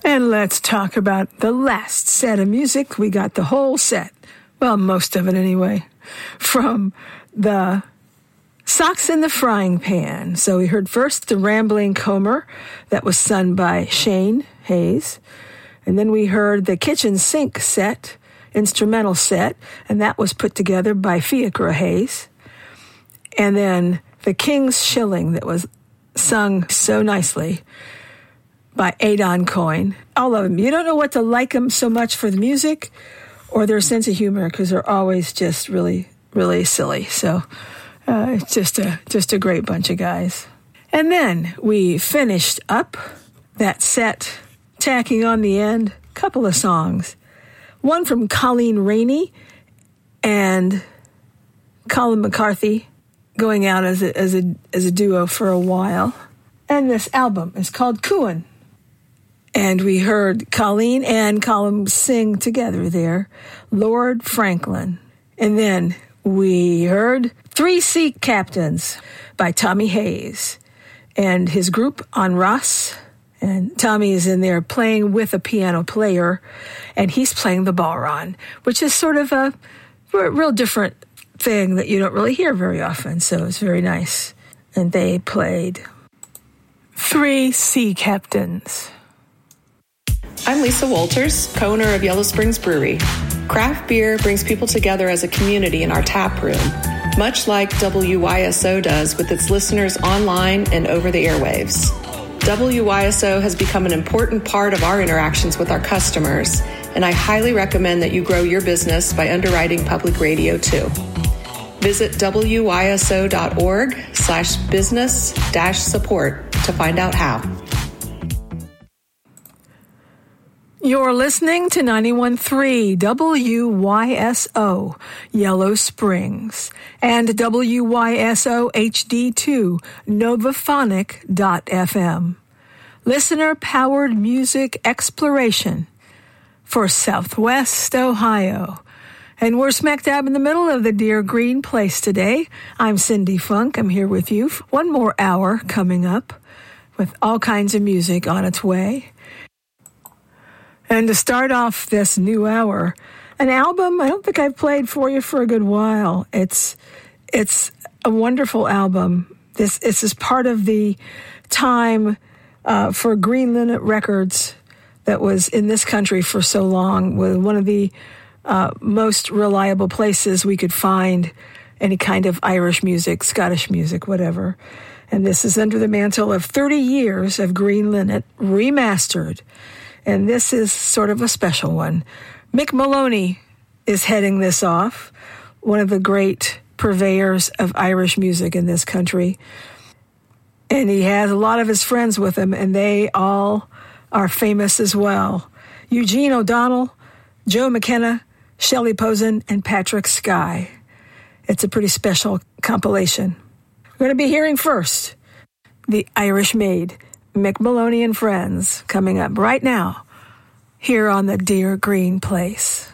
And let's talk about the last set of music. We got the whole set. Well, most of it anyway. From the Socks in the Frying Pan. So we heard first the Rambling Comer that was sung by Shane Hayes. And then we heard the Kitchen Sink set, instrumental set, and that was put together by Fiacre Hayes. And then the King's Shilling that was sung so nicely by Adon Coyne. All of them. You don't know what to like them so much for the music or their sense of humor, because they're always just really, really silly. So it's just a great bunch of guys. And then we finished up that set, tacking on the end a couple of songs. One from Colleen Rainey and Colin McCarthy, going out as a duo for a while. And this album is called Cooin'. And we heard Colleen and Colin sing together there, Lord Franklin. And then we heard Three Sea Captains by Tommy Hayes and his group On Ross. And Tommy is in there playing with a piano player, and he's playing the bodhrán, which is sort of a real different thing that you don't really hear very often. So it's very nice. And they played Three Sea Captains. I'm Lisa Walters, co-owner of Yellow Springs Brewery. Craft beer brings people together as a community in our tap room, much like WYSO does with its listeners online and over the airwaves. WYSO has become an important part of our interactions with our customers, and I highly recommend that you grow your business by underwriting public radio too. Visit wyso.org/business-support to find out how. You're listening to 91.3 WYSO, Yellow Springs, and WYSO HD2, Novaphonic.fm. Listener-powered music exploration for Southwest Ohio. And we're smack dab in the middle of the Deer Green Place today. I'm Cindy Funk. I'm here with you. One more hour coming up with all kinds of music on its way. And to start off this new hour, an album I don't think I've played for you for a good while. It's a wonderful album. This is part of the time for Green Linnet Records that was in this country for so long, with one of the most reliable places we could find any kind of Irish music, Scottish music, whatever. And this is under the mantle of 30 years of Green Linnet remastered. And this is sort of a special one. Mick Maloney is heading this off, one of the great purveyors of Irish music in this country. And he has a lot of his friends with him, and they all are famous as well. Eugene O'Donnell, Joe McKenna, Shelley Posen, and Patrick Skye. It's a pretty special compilation. We're going to be hearing first The Irish Maid, Mick Maloney and Friends, coming up right now here on the Deer Green Place.